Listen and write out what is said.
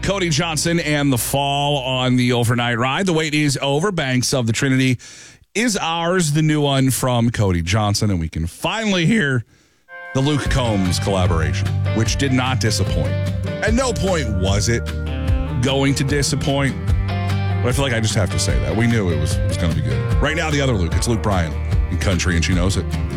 Cody Johnson and the Fall on the overnight ride. The wait is over. Banks of the Trinity is ours, the new one from Cody Johnson, and we can finally hear the Luke Combs collaboration, which did not disappoint. At no point was it going to disappoint, but I feel like I just have to say that. We knew it was going to be good. Right now, the other Luke, it's Luke Bryan in country, and she knows it.